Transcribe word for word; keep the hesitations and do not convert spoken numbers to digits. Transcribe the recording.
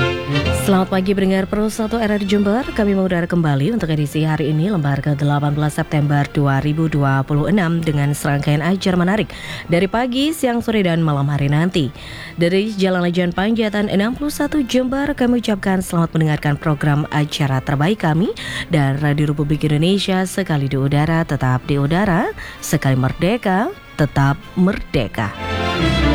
Selamat pagi pendengar Pro satu R R Jember. Kami mengudara kembali untuk edisi hari ini lembar ke delapan belas September dua ribu dua puluh enam dengan serangkaian ajar menarik dari pagi, siang, sore, dan malam hari nanti. Dari Jalan Lejen Panjatan enam puluh satu Jember, kami ucapkan selamat mendengarkan program acara terbaik kami dan Radio Republik Indonesia. Sekali di udara, tetap di udara. Sekali merdeka, tetap merdeka.